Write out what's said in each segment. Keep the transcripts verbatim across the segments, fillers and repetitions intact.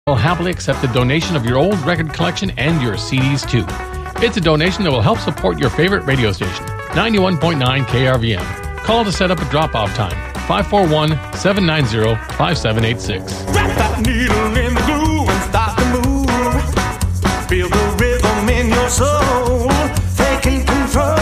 will happily accept the donation of your old record collection and your C Ds too. It's a donation that will help support your favorite radio station, ninety-one point nine K R V M. Call to set up a drop-off time, five four one, seven nine zero, five seven eight six. Wrap that needle in the glue and start to move. Feel the rhythm in your soul, taking control.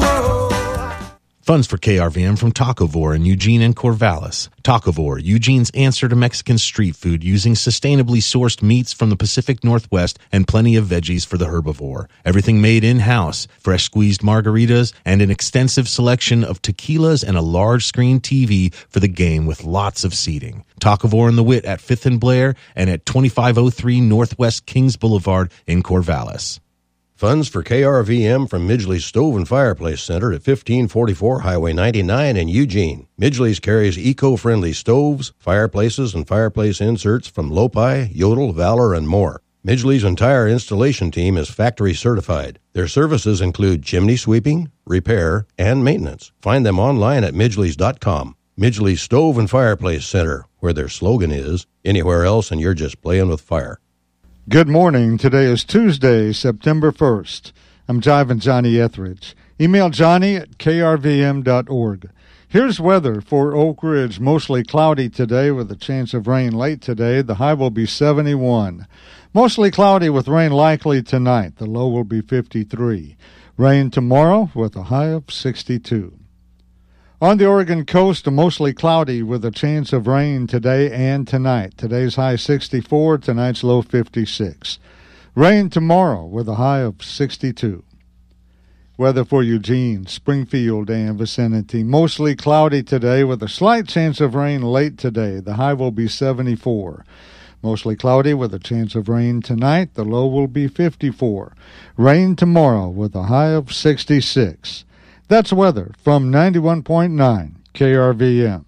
Funds for K R V M from Tacovore in Eugene and Corvallis. Tacovore, Eugene's answer to Mexican street food using sustainably sourced meats from the Pacific Northwest and plenty of veggies for the herbivore. Everything made in-house, fresh squeezed margaritas, and an extensive selection of tequilas and a large screen T V for the game with lots of seating. Tacovore and the Wit at fifth and Blair and at twenty-five oh three Northwest Kings Boulevard in Corvallis. Funds for K R V M from Midgley's Stove and Fireplace Center at fifteen forty-four Highway ninety-nine in Eugene. Midgley's carries eco-friendly stoves, fireplaces, and fireplace inserts from Lopi, Yodel, Valor, and more. Midgley's entire installation team is factory certified. Their services include chimney sweeping, repair, and maintenance. Find them online at midgleys dot com. Midgley's Stove and Fireplace Center, where their slogan is, anywhere else and you're just playing with fire. Good morning. Today is Tuesday, September first. I'm Jivin' Johnny Etheridge. Email Johnny at k r v m dot org. Here's weather for Oak Ridge. Mostly cloudy today with a chance of rain late today. The high will be seventy-one. Mostly cloudy with rain likely tonight. The low will be fifty-three. Rain tomorrow with a high of sixty-two. On the Oregon coast, mostly cloudy with a chance of rain today and tonight. Today's high sixty-four, tonight's low fifty-six. Rain tomorrow with a high of sixty-two. Weather for Eugene, Springfield, and vicinity. Mostly cloudy today with a slight chance of rain late today. The high will be seventy-four. Mostly cloudy with a chance of rain tonight. The low will be fifty-four. Rain tomorrow with a high of sixty-six. That's weather from ninety-one point nine K R V M.